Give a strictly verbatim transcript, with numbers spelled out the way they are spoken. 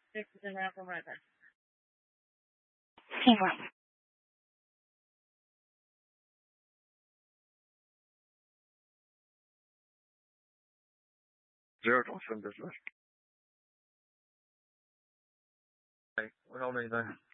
Fix it and wrap them right back. Zero to one business. Okay, what else anything?